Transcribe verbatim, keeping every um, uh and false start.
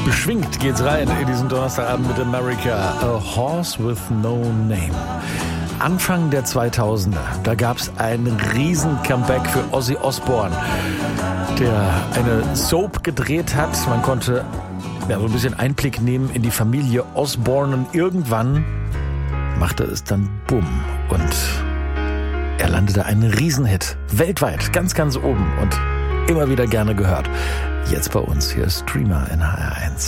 Beschwingt geht's rein in diesen Donnerstagabend mit America. A Horse with No Name. Anfang der zweitausender, da gab's ein riesen Comeback für Ozzy Osbourne, der eine Soap gedreht hat. Man konnte ja, so ein bisschen Einblick nehmen in die Familie Osbourne und irgendwann machte es dann Bumm und er landete einen Riesenhit. Weltweit, ganz, ganz oben und immer wieder gerne gehört. Jetzt bei uns, hier ist Streamer in H R eins.